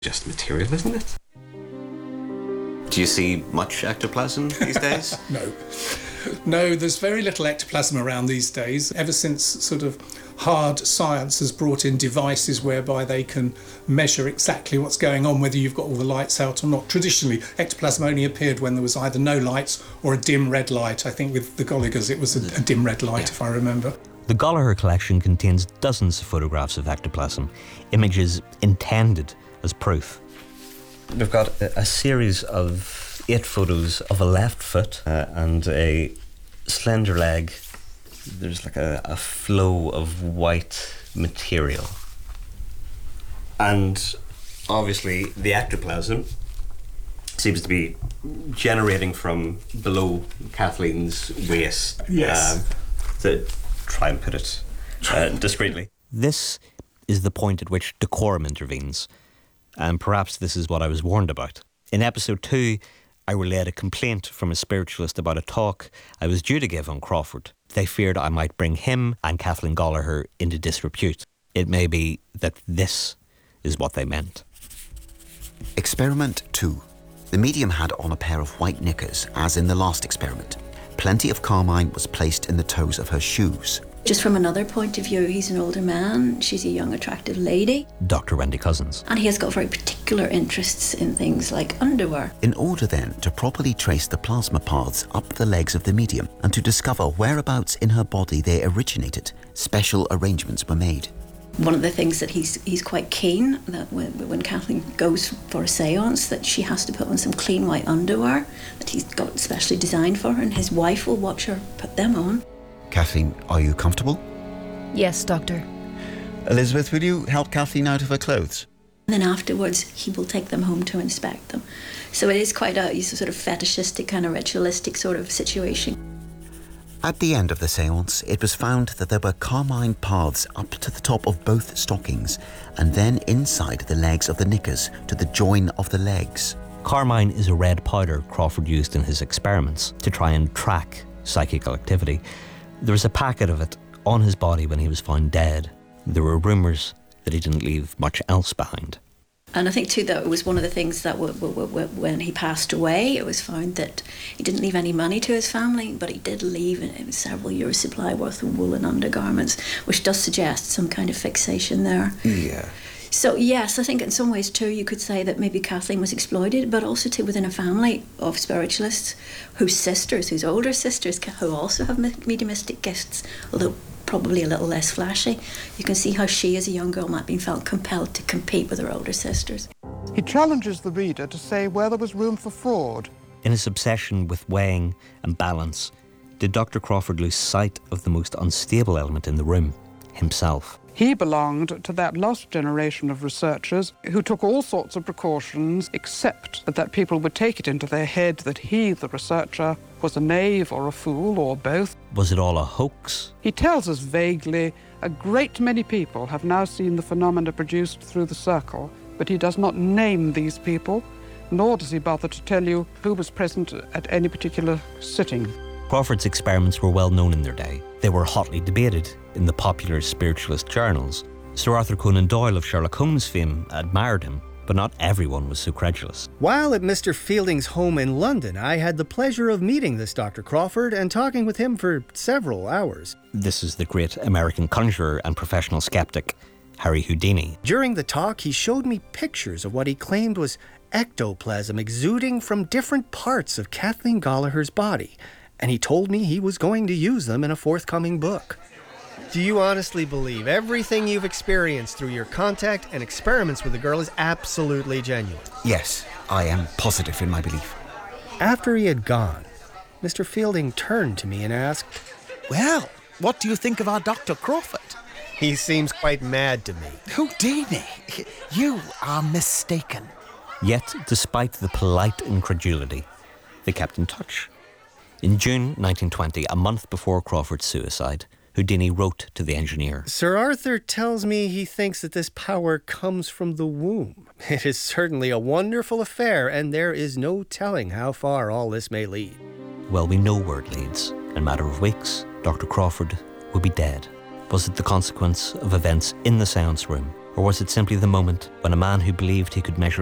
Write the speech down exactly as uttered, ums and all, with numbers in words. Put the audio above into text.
Just material, isn't it? Do you see much ectoplasm these days? No. No, there's very little ectoplasm around these days. Ever since sort of hard science has brought in devices whereby they can measure exactly what's going on, whether you've got all the lights out or not. Traditionally, ectoplasm only appeared when there was either no lights or a dim red light. I think with the Goligers it was a, a dim red light, yeah. if I remember. The Gallagher collection contains dozens of photographs of ectoplasm, images intended as proof. We've got a, a series of eight photos of a left foot uh, and a slender leg. There's like a, a flow of white material. And obviously the ectoplasm seems to be generating from below Kathleen's waist. Yes. Um, to try and put it uh, discreetly. This is the point at which decorum intervenes. And perhaps this is what I was warned about. In episode two, I relayed a complaint from a spiritualist about a talk I was due to give on Crawford. They feared I might bring him and Kathleen Gallagher into disrepute. It may be that this is what they meant. Experiment two. The medium had on a pair of white knickers, as in the last experiment. Plenty of carmine was placed in the toes of her shoes. Just from another point of view, he's an older man, she's a young, attractive lady. Doctor Wendy Cousins. And he has got very particular interests in things like underwear. In order then to properly trace the plasma paths up the legs of the medium and to discover whereabouts in her body they originated, special arrangements were made. One of the things that he's he's quite keen, that when, when Kathleen goes for a séance, that she has to put on some clean white underwear that he's got specially designed for her, and his wife will watch her put them on. Kathleen, are you comfortable? Yes, Doctor. Elizabeth, will you help Kathleen out of her clothes? And then afterwards, he will take them home to inspect them. So it is quite a, a sort of fetishistic, kind of ritualistic sort of situation. At the end of the séance, it was found that there were carmine paths up to the top of both stockings and then inside the legs of the knickers to the join of the legs. Carmine is a red powder Crawford used in his experiments to try and track psychical activity. There was a packet of it on his body when he was found dead. There were rumours that he didn't leave much else behind. And I think too that it was one of the things that w- w- w- when he passed away, it was found that he didn't leave any money to his family, but he did leave uh, several years' supply worth of woolen undergarments, which does suggest some kind of fixation there. Yeah. So yes, I think in some ways too you could say that maybe Kathleen was exploited, but also too within a family of spiritualists whose sisters, whose older sisters, who also have mediumistic gifts, although probably a little less flashy. You can see how she as a young girl might have been felt compelled to compete with her older sisters. He challenges the reader to say where there was room for fraud. In his obsession with weighing and balance, did Doctor Crawford lose sight of the most unstable element in the room, himself? He belonged to that lost generation of researchers who took all sorts of precautions except that people would take it into their head that he, the researcher, was a knave or a fool or both. Was it all a hoax? He tells us vaguely a great many people have now seen the phenomena produced through the circle, but he does not name these people, nor does he bother to tell you who was present at any particular sitting. Crawford's experiments were well known in their day. They were hotly debated in the popular spiritualist journals. Sir Arthur Conan Doyle of Sherlock Holmes fame admired him, but not everyone was so credulous. While at Mister Fielding's home in London, I had the pleasure of meeting this Doctor Crawford and talking with him for several hours. This is the great American conjurer and professional skeptic, Harry Houdini. During the talk, he showed me pictures of what he claimed was ectoplasm exuding from different parts of Kathleen Gallagher's body, and he told me he was going to use them in a forthcoming book. Do you honestly believe everything you've experienced through your contact and experiments with the girl is absolutely genuine? Yes, I am positive in my belief. After he had gone, Mister Fielding turned to me and asked, "Well, what do you think of our Doctor Crawford?" "He seems quite mad to me." "Houdini, you are mistaken." Yet, despite the polite incredulity, they kept in touch. In June nineteen twenty, a month before Crawford's suicide, Houdini wrote to the engineer. "Sir Arthur tells me he thinks that this power comes from the womb. It is certainly a wonderful affair, and there is no telling how far all this may lead." Well, we know where it leads. In a matter of weeks, Doctor Crawford would be dead. Was it the consequence of events in the seance room, Or was it simply the moment when a man who believed he could measure